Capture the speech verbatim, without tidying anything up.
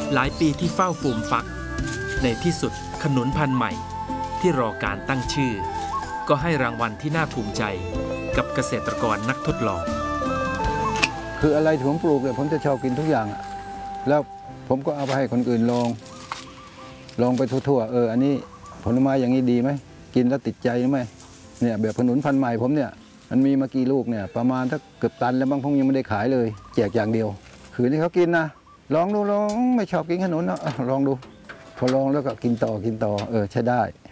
หลายปีที่เฝ้าฟูมฟักในที่สุดขนุนพันธุ์ใหม่ที่รอการตั้งชื่อก็ให้รางวัลที่น่าภูมิใจกับเกษตรกรนักทดลองคืออะไรที่ผมปลูกเนี่ยผมจะชอบกินทุกอย่างแล้วผมก็เอาไปให้คนอื่นลองลองไปทั่วๆเอออันนี้ผลไม้อย่างนี้ดีไหมกินแล้วติดใจหรือไม่เนี่ยแบบขนุนพันธุ์ใหม่ผมเนี่ยมันมีมากี่ลูกเนี่ยประมาณถ้าเกือบตันแล้วบางพงยังไม่ได้ขายเลยแจกอย่างเดียวคือที่เขากินนะลองดูลองไม่ชอบกินขนุนนะลองดูพอลองแล้วก็กินต่อกินต่อเออใช้ได้